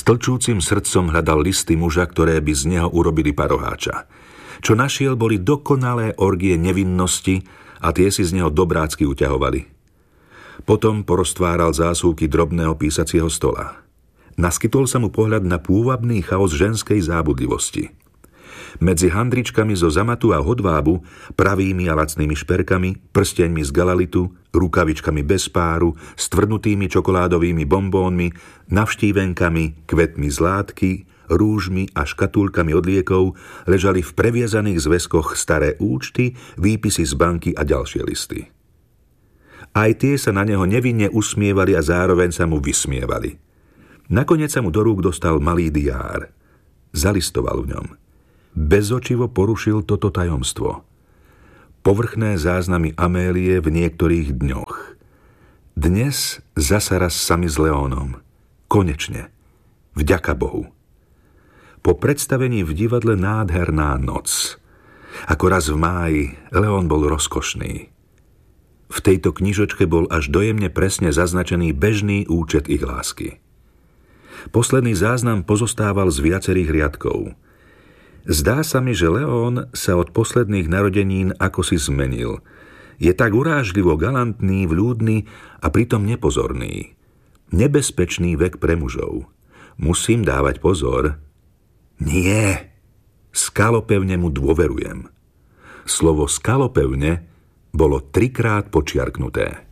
S tlčúcim srdcom hľadal listy muža, ktoré by z neho urobili paroháča. Čo našiel, boli dokonalé orgie nevinnosti a tie si z neho dobrácky uťahovali. Potom poroztváral zásuvky drobného písacieho stola. Naskytol sa mu pohľad na pôvabný chaos ženskej zábudlivosti. Medzi handričkami zo zamatu a hodvábu, pravými a lacnými šperkami, prsteňmi z galalitu, rukavičkami bez páru, stvrdnutými čokoládovými bombónmi, navštívenkami, kvetmi z látky, rúžmi a škatulkami od liekov ležali v previezaných zväzkoch staré účty, výpisy z banky a ďalšie listy. Aj tie sa na neho nevinne usmievali a zároveň sa mu vysmievali. Nakoniec sa mu do rúk dostal malý diár. Zalistoval v ňom. Bezočivo porušil toto tajomstvo. Povrchné záznamy Amélie v niektorých dňoch. Dnes zasa raz sami s Leónom. Konečne. Vďaka Bohu. Po predstavení v divadle Nádherná noc. Ako raz v máji, León bol rozkošný. V tejto knižočke bol až dojemne presne zaznačený bežný účet ich lásky. Posledný záznam pozostával z viacerých riadkov. Zdá sa mi, že León sa od posledných narodenín akosi zmenil. Je tak urážlivo galantný, vľúdny a pritom nepozorný. Nebezpečný vek pre mužov. Musím dávať pozor. Nie. Skalopevne mu dôverujem. Slovo skalopevne bolo 3-krát počiarknuté.